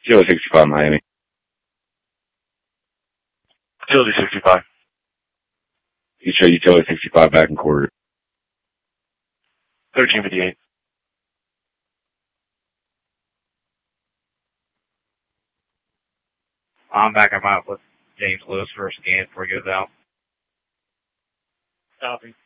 Utility 65 Miami. Utility 65. You show Utility 65 back in quarter. 1358. I'm back up with James Lewis for a scan before he goes out. Copy.